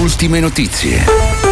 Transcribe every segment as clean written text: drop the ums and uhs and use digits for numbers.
Ultime notizie.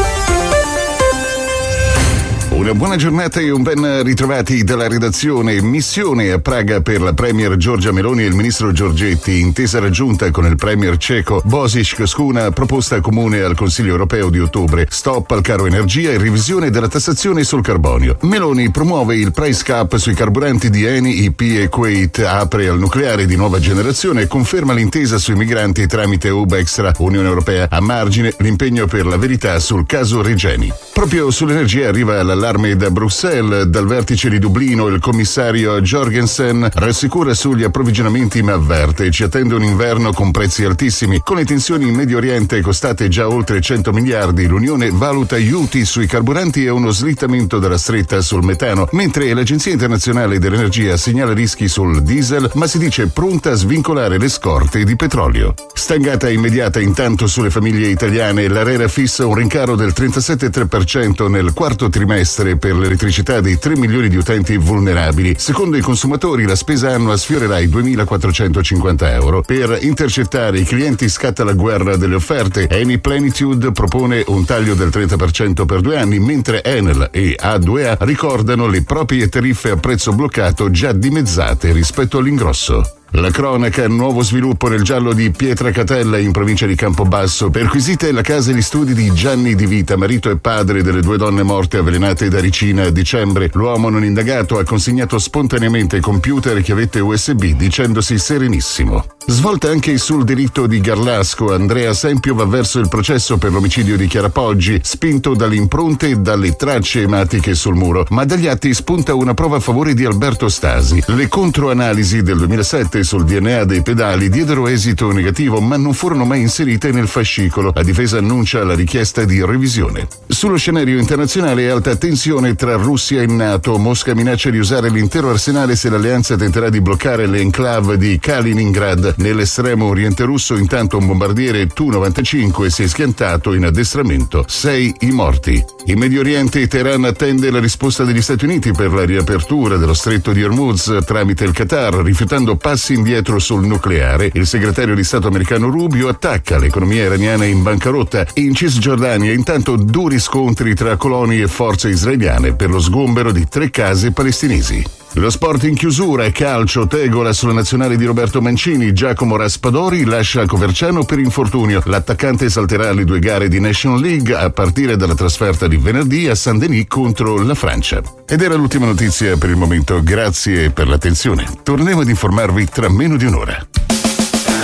Una buona giornata e un ben ritrovati dalla redazione. Missione a Praga per la premier Giorgia Meloni e il ministro Giorgetti. Intesa raggiunta con il premier ceco Božič su una proposta comune al Consiglio europeo di ottobre. Stop al caro energia e revisione della tassazione sul carbonio. Meloni promuove il price cap sui carburanti di Eni, IP e Kuwait. Apre al nucleare di nuova generazione e conferma l'intesa sui migranti tramite Hub Extra. Unione Europea a margine l'impegno per la verità sul caso Regeni. Proprio sull'energia arriva l'allarme da Bruxelles. Dal vertice di Dublino il commissario Jorgensen rassicura sugli approvvigionamenti ma avverte: ci attende un inverno con prezzi altissimi. Con le tensioni in Medio Oriente costate già oltre 100 miliardi, l'Unione valuta aiuti sui carburanti e uno slittamento della stretta sul metano, mentre l'Agenzia Internazionale dell'Energia segnala rischi sul diesel ma si dice pronta a svincolare le scorte di petrolio. Stangata immediata intanto sulle famiglie italiane. L'ARERA fissa un rincaro del 37,3% nel quarto trimestre per l'elettricità dei 3 milioni di utenti vulnerabili. Secondo i consumatori la spesa annua sfiorerà i 2.450 euro. Per intercettare i clienti scatta la guerra delle offerte. Eni Plenitude propone un taglio del 30% per 2 anni, mentre Enel e A2A ricordano le proprie tariffe a prezzo bloccato già dimezzate rispetto all'ingrosso. La cronaca, nuovo sviluppo nel giallo di Pietracatella in provincia di Campobasso. Perquisite la casa e gli studi di Gianni Di Vita, marito e padre delle 2 donne morte avvelenate da ricina a dicembre. L'uomo non indagato ha consegnato spontaneamente computer e chiavette USB dicendosi serenissimo. Svolta anche sul delitto di Garlasco. Andrea Sempio va verso il processo per l'omicidio di Chiara Poggi, spinto dalle impronte e dalle tracce ematiche sul muro, ma dagli atti spunta una prova a favore di Alberto Stasi. Le controanalisi del 2007 sul DNA dei pedali diedero esito negativo, ma non furono mai inserite nel fascicolo. La difesa annuncia la richiesta di revisione. Sullo scenario internazionale alta tensione tra Russia e NATO. Mosca minaccia di usare l'intero arsenale se l'alleanza tenterà di bloccare l'enclave di Kaliningrad. Nell'estremo oriente russo intanto un bombardiere Tu-95 si è schiantato in addestramento. 6 i morti. In Medio Oriente Teheran attende la risposta degli Stati Uniti per la riapertura dello stretto di Hormuz tramite il Qatar, rifiutando passi indietro sul nucleare. Il segretario di Stato americano Rubio attacca l'economia iraniana in bancarotta. In Cisgiordania intanto duri scontri tra coloni e forze israeliane per lo sgombero di 3 case palestinesi. Lo sport in chiusura, calcio, tegola sulla nazionale di Roberto Mancini. Giacomo Raspadori lascia Coverciano per infortunio. L'attaccante salterà le 2 gare di National League a partire dalla trasferta di venerdì a Saint-Denis contro la Francia. Ed era l'ultima notizia per il momento. Grazie per l'attenzione. Torneremo ad informarvi tra meno di un'ora.